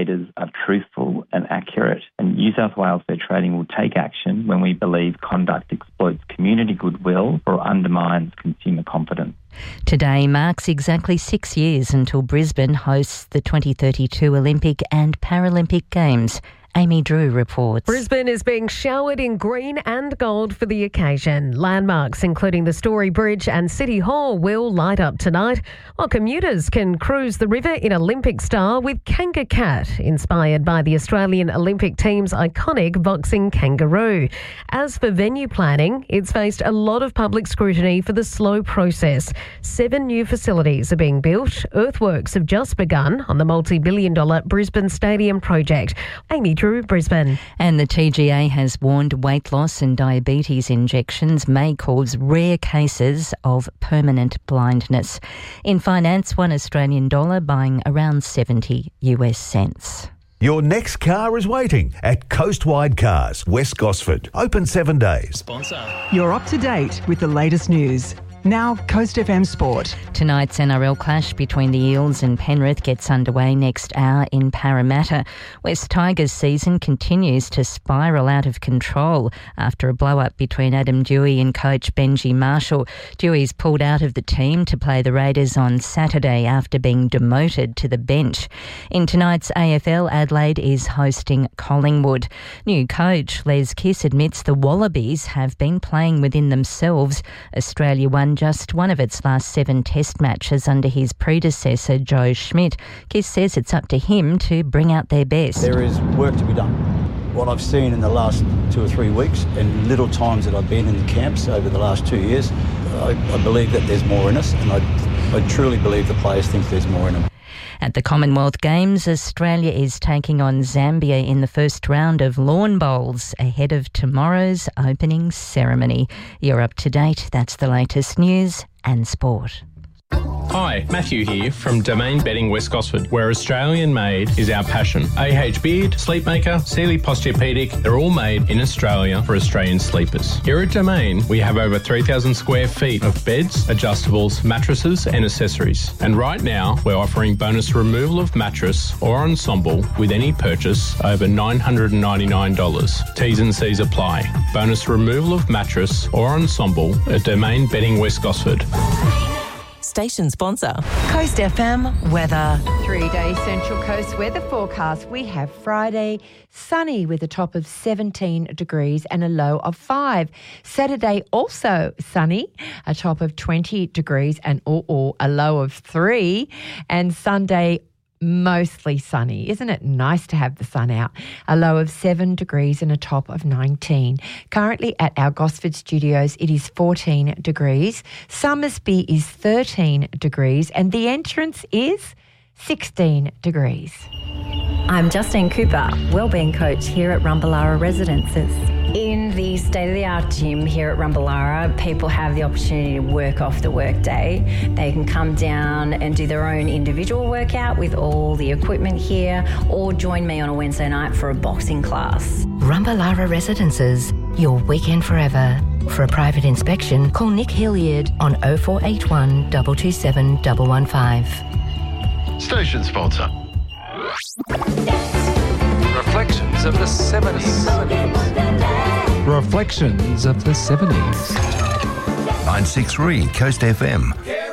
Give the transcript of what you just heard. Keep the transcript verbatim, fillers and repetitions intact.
indicators are truthful and accurate, and New South Wales Fair Trading will take action when we believe conduct exploits community goodwill or undermines consumer confidence. Today marks exactly six years until Brisbane hosts the twenty thirty-two Olympic and Paralympic Games. Amy Drew reports. Brisbane is being showered in green and gold for the occasion. Landmarks including the Story Bridge and City Hall will light up tonight, while commuters can cruise the river in Olympic style with Kanga Cat, inspired by the Australian Olympic team's iconic boxing kangaroo. As for venue planning, it's faced a lot of public scrutiny for the slow process. Seven new facilities are being built. Earthworks have just begun on the multi-billion dollar Brisbane Stadium project. Amy Drew, Brisbane. And the T G A has warned weight loss and diabetes injections may cause rare cases of permanent blindness. In finance, one Australian dollar buying around seventy U S cents. Your next car is waiting at Coastwide Cars, West Gosford. Open seven days. Sponsor. You're up to date with the latest news. Now, Coast F M Sport. Tonight's N R L clash between the Eels and Penrith gets underway next hour in Parramatta. West Tigers' season continues to spiral out of control after a blow-up between Adam Dewey and coach Benji Marshall. Dewey's pulled out of the team to play the Raiders on Saturday after being demoted to the bench. In tonight's A F L, Adelaide is hosting Collingwood. New coach Les Kiss admits the Wallabies have been playing within themselves. Australia won just one of its last seven test matches under his predecessor, Joe Schmidt. Kiss says it's up to him to bring out their best. There is work to be done. What I've seen in the last two or three weeks and little times that I've been in the camps over the last two years, I, I believe that there's more in us, and I, I truly believe the players think there's more in them. At the Commonwealth Games, Australia is taking on Zambia in the first round of lawn bowls ahead of tomorrow's opening ceremony. You're up to date. That's the latest news and sport. Hi, Matthew here from Domain Bedding West Gosford, where Australian made is our passion. A H Beard, Sleepmaker, Sealy Posturepedic, they're all made in Australia for Australian sleepers. Here at Domain, we have over three thousand square feet of beds, adjustables, mattresses and accessories. And right now, we're offering bonus removal of mattress or ensemble with any purchase over nine hundred ninety-nine dollars. T's and C's apply. Bonus removal of mattress or ensemble at Domain Bedding West Gosford. Station sponsor. Coast F M weather. Three-day Central Coast weather forecast. We have Friday, sunny with a top of seventeen degrees and a low of five. Saturday, also sunny, a top of twenty degrees and or, or a low of three. And Sunday, mostly sunny. Isn't it nice to have the sun out? A low of seven degrees and a top of nineteen. Currently at our Gosford studios, it is fourteen degrees. Summersby is thirteen degrees and the entrance is sixteen degrees. I'm Justine Cooper, wellbeing coach here at Rumballara Residences. In the state-of-the-art gym here at Rumballara, people have the opportunity to work off the workday. They can come down and do their own individual workout with all the equipment here, or join me on a Wednesday night for a boxing class. Rumballara Residences, your weekend forever. For a private inspection, call Nick Hilliard on oh four eight one, two two seven, one one five. Station sponsor. Reflections of the seventies. Reflections of the seventies. nine six three Coast F M.